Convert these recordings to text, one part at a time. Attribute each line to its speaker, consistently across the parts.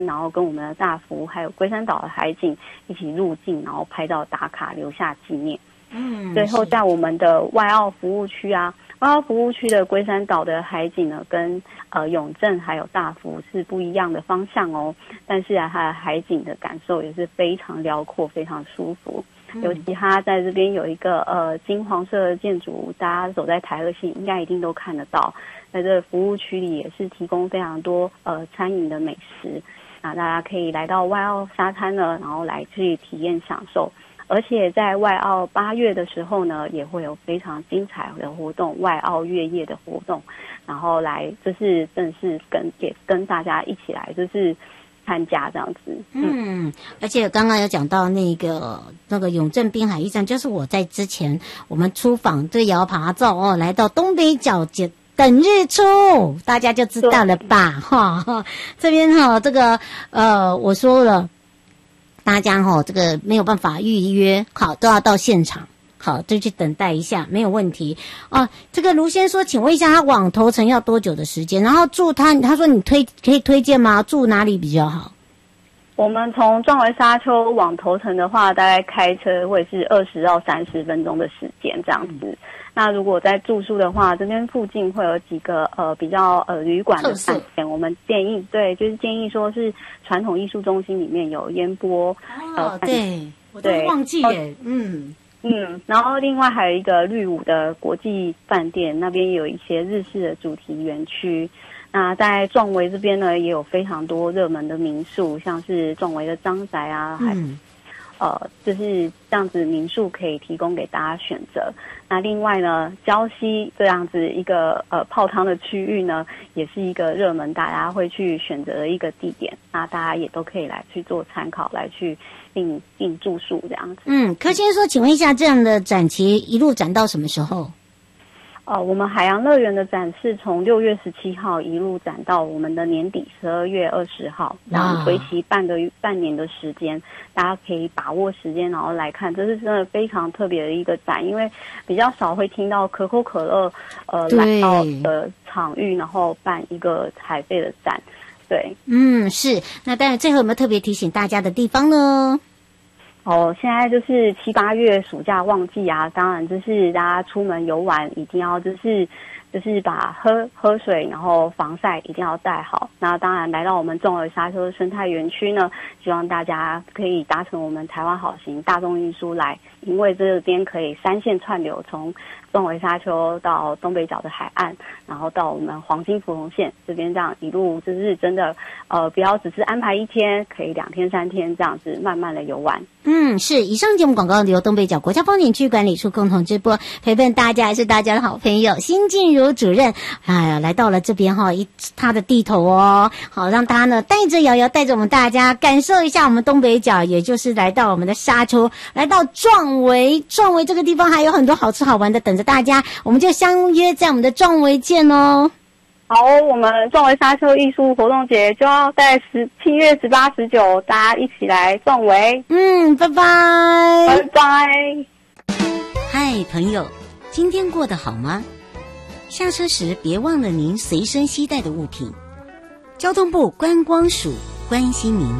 Speaker 1: 然后跟我们的大福还有龟山岛的海景一起入境，然后拍照打卡留下纪念。最后在我们的外澳服务区啊，外澳服务区的龟山岛的海景呢，跟永镇还有大福是不一样的方向哦。但是啊，它的海景的感受也是非常辽阔，非常舒服。尤其它在这边有一个金黄色的建筑物，大家走在台二线应该一定都看得到。在这个服务区里也是提供非常多餐饮的美食，那大家可以来到外澳沙滩呢，然后来去体验享受。而且在外澳8月的时候呢，也会有非常精彩的活动，外澳月夜的活动，然后来就是正式跟大家一起来就是参加这样子。
Speaker 2: 而且刚刚有讲到那个永镇滨海驿站，就是我在之前我们出访对摇爬照哦，来到东北角等日出，大家就知道了吧？哈，这边哈，这个我说了。大家这个没有办法预约，好，都要到现场，好，就去等待一下，没有问题啊。这个卢先说，请问一下，他往头城要多久的时间？然后住他说你可以推荐吗？住哪里比较好？
Speaker 1: 我们从壮围沙丘往头城的话，大概开车会是20到30分钟的时间这样子。那如果在住宿的话，这边附近会有几个比较旅馆的饭店，我们建议就是建议说是传统艺术中心里面有烟波
Speaker 2: 对，我都忘记耶，
Speaker 1: 然后另外还有一个绿舞的国际饭店，那边也有一些日式的主题园区。那在壮围这边呢，也有非常多热门的民宿，像是壮围的张宅啊，就是这样子民宿可以提供给大家选择。那另外呢，礁溪这样子一个泡汤的区域呢，也是一个热门大家会去选择的一个地点。那大家也都可以来去做参考，来去订住宿这样子。
Speaker 2: 柯先生说，请问一下，这样的展期一路展到什么时候？
Speaker 1: 我们海洋乐园的展是从6月17号一路展到我们的年底12月20号，然后为期半年的时间，大家可以把握时间，然后来看，这是真的非常特别的一个展，因为比较少会听到可口可乐来到的场域，然后办一个海贝的展。对，
Speaker 2: 是。那当然，最后有没有特别提醒大家的地方呢？
Speaker 1: 现在就是7、8月暑假旺季啊，当然就是大家出门游玩一定要就是把喝水，然后防晒一定要带好。那当然来到我们壮围沙丘生态园区呢，希望大家可以搭乘我们台湾好行大众运输来，因为这边可以3线串流，从壮围沙丘到东北角的海岸，然后到我们黄金芙蓉线这边，这样一路就是真的不要只是安排1天，可以2天3天这样子慢慢的游玩。
Speaker 2: 是。以上节目广告由东北角国家风景区管理处共同直播，陪伴大家是大家的好朋友辛静茹主任。来到了这边他的地头哦，好，让他呢带着瑶瑶，带着我们大家感受一下我们东北角，也就是来到我们的沙丘，来到壮围这个地方还有很多好吃好玩的等着大家，我们就相约在我们的壮围见哦。
Speaker 1: 好，我们壮围沙丘艺术活动节就要在7月18、19，大家一起来壮围。
Speaker 2: 拜拜，
Speaker 1: 拜拜。
Speaker 2: 嗨，朋友，今天过得好吗？下车时别忘了您随身携带的物品。交通部观光署关心您。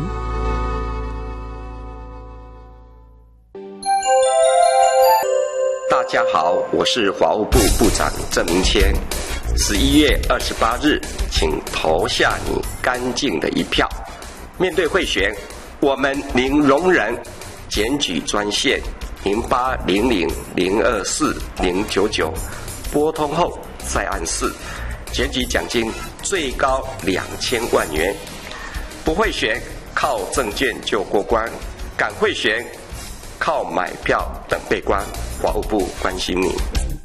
Speaker 3: 大家好，我是法务部部长郑明谦。11月28日，请投下你干净的一票。面对贿选，我们零容忍。检举专线0800024099，拨通后再按4，检举奖金最高2000万元。不贿选，靠证件就过关；敢贿选，靠买票等被关。法务部关心你。